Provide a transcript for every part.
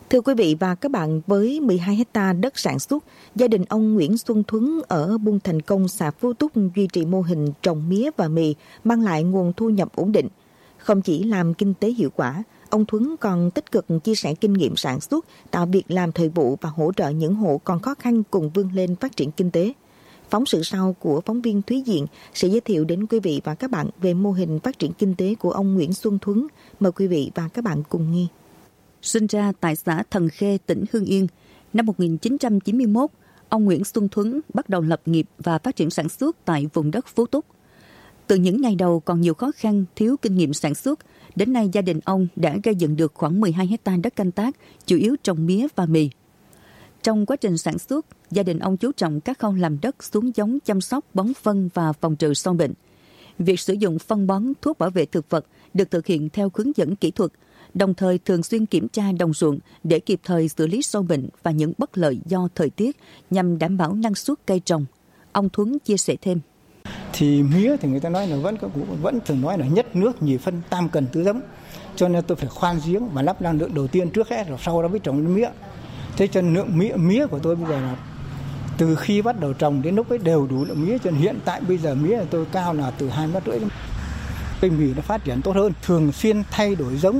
Thưa quý vị và các bạn, với 12 hecta đất sản xuất, gia đình ông Nguyễn Xuân Thuấn ở Buôn Thành Công, xã Phú Túc duy trì mô hình trồng mía và mì, mang lại nguồn thu nhập ổn định. Không chỉ làm kinh tế hiệu quả, ông Thuấn còn tích cực chia sẻ kinh nghiệm sản xuất, tạo việc làm thời vụ và hỗ trợ những hộ còn khó khăn cùng vươn lên phát triển kinh tế. Phóng sự sau của phóng viên Thúy Diện sẽ giới thiệu đến quý vị và các bạn về mô hình phát triển kinh tế của ông Nguyễn Xuân Thuấn. Mời quý vị và các bạn cùng nghe. Sinh ra tại xã Thần Khê, tỉnh Hưng Yên, năm 1991, ông Nguyễn Xuân Thuấn bắt đầu lập nghiệp và phát triển sản xuất tại vùng đất Phú Túc. Từ những ngày đầu còn nhiều khó khăn, thiếu kinh nghiệm sản xuất, đến nay gia đình ông đã gây dựng được khoảng 12 hecta đất canh tác, chủ yếu trồng mía và mì. Trong quá trình sản xuất, gia đình ông chú trọng các khâu làm đất, xuống giống, chăm sóc, bón phân và phòng trừ sâu bệnh. Việc sử dụng phân bón, thuốc bảo vệ thực vật được thực hiện theo hướng dẫn kỹ thuật, đồng thời thường xuyên kiểm tra đồng ruộng để kịp thời xử lý sâu bệnh và những bất lợi do thời tiết nhằm đảm bảo năng suất cây trồng. Ông Thuấn chia sẻ thêm. Thì mía thì người ta nói là vẫn thường nói là nhất nước nhì phân tam cần tứ giống. Cho nên tôi phải khoan giếng và lắp năng lượng đầu tiên trước hết rồi sau đó mới trồng mía. Thế cho nên lượng mía của tôi bây giờ là từ khi bắt đầu trồng đến lúc ấy đều đủ lượng mía. Cho nên hiện tại bây giờ mía của tôi cao là từ 2,5 mét. Cây mì nó phát triển tốt hơn, thường xuyên thay đổi giống.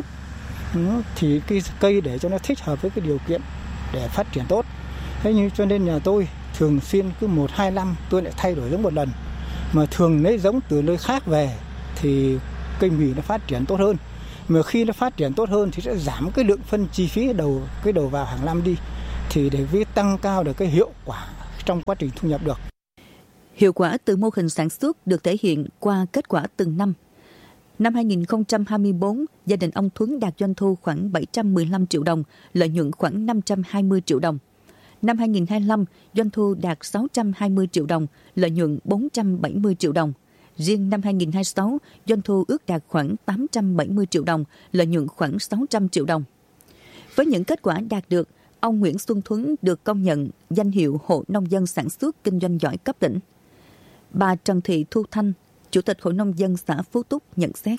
Thì cái cây để cho nó thích hợp với cái điều kiện để phát triển tốt. Thế nhưng cho nên nhà tôi thường xuyên cứ 1-2 năm tôi lại thay đổi giống một lần. Mà thường lấy giống từ nơi khác về thì cây mì nó phát triển tốt hơn. Mà khi nó phát triển tốt hơn thì sẽ giảm cái lượng phân chi phí đầu vào hàng năm đi. Thì để tăng cao được cái hiệu quả trong quá trình thu nhập được. Hiệu quả từ mô hình sản xuất được thể hiện qua kết quả từng năm. Năm 2024, gia đình ông Thuấn đạt doanh thu khoảng 715 triệu đồng, lợi nhuận khoảng 520 triệu đồng. Năm 2025, doanh thu đạt 620 triệu đồng, lợi nhuận 470 triệu đồng. Riêng năm 2026, doanh thu ước đạt khoảng 870 triệu đồng, lợi nhuận khoảng 600 triệu đồng. Với những kết quả đạt được, ông Nguyễn Xuân Thuấn được công nhận danh hiệu hộ nông dân sản xuất kinh doanh giỏi cấp tỉnh. Bà Trần Thị Thu Thanh, Chủ tịch Hội Nông dân xã Phú Túc nhận xét.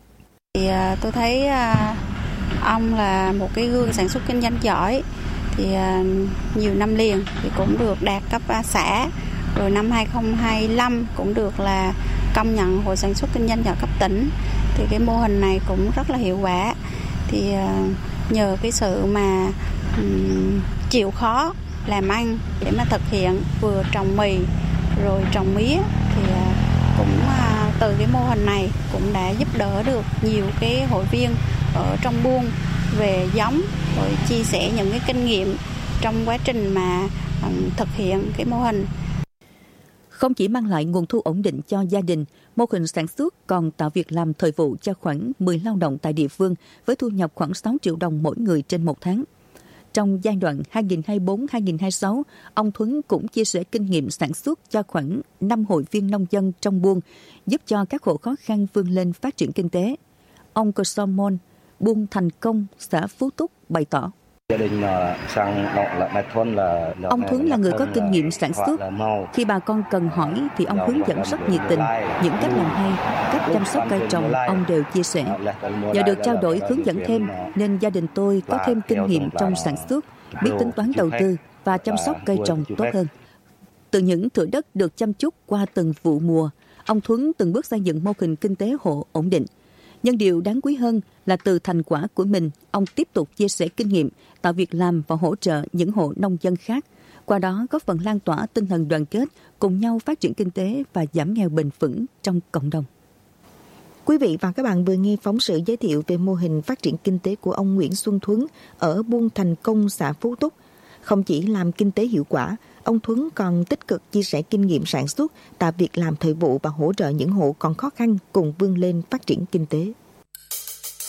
Tôi thấy ông là một cái gương sản xuất kinh doanh giỏi. Thì nhiều năm liền thì cũng được đạt cấp xã. Rồi năm 2025 cũng được là công nhận hội sản xuất kinh doanh giỏi cấp tỉnh. Thì cái mô hình này cũng rất là hiệu quả. Thì nhờ cái sự mà chịu khó làm ăn để mà thực hiện vừa trồng mì rồi trồng mía thì cũng từ cái mô hình này cũng đã giúp đỡ được nhiều cái hội viên ở trong buôn về giống, rồi chia sẻ những cái kinh nghiệm trong quá trình mà thực hiện cái mô hình. Không chỉ mang lại nguồn thu ổn định cho gia đình, mô hình sản xuất còn tạo việc làm thời vụ cho khoảng 10 lao động tại địa phương với thu nhập khoảng 6 triệu đồng mỗi người trên một tháng. Trong giai đoạn 2024-2026, ông Thuấn cũng chia sẻ kinh nghiệm sản xuất cho khoảng 5 hội viên nông dân trong buôn, giúp cho các hộ khó khăn vươn lên phát triển kinh tế. Ông Cơ Som Môn, Buôn Thành Công, xã Phú Túc bày tỏ. Ông Thuấn là người có kinh nghiệm sản xuất. Khi bà con cần hỏi thì ông hướng dẫn rất nhiệt tình. Những cách làm hay, cách chăm sóc cây trồng ông đều chia sẻ. Nhờ được trao đổi hướng dẫn thêm nên gia đình tôi có thêm kinh nghiệm trong sản xuất, biết tính toán đầu tư và chăm sóc cây trồng tốt hơn. Từ những thửa đất được chăm chút qua từng vụ mùa, ông Thuấn từng bước xây dựng mô hình kinh tế hộ ổn định. Nhưng điều đáng quý hơn là từ thành quả của mình, ông tiếp tục chia sẻ kinh nghiệm, tạo việc làm và hỗ trợ những hộ nông dân khác. Qua đó góp phần lan tỏa tinh thần đoàn kết, cùng nhau phát triển kinh tế và giảm nghèo bền vững trong cộng đồng. Quý vị và các bạn vừa nghe phóng sự giới thiệu về mô hình phát triển kinh tế của ông Nguyễn Xuân Thuấn ở Buôn Thành Công, xã Phú Túc. Không chỉ làm kinh tế hiệu quả, ông Thuấn còn tích cực chia sẻ kinh nghiệm sản xuất, tạo việc làm thời vụ và hỗ trợ những hộ còn khó khăn cùng vươn lên phát triển kinh tế.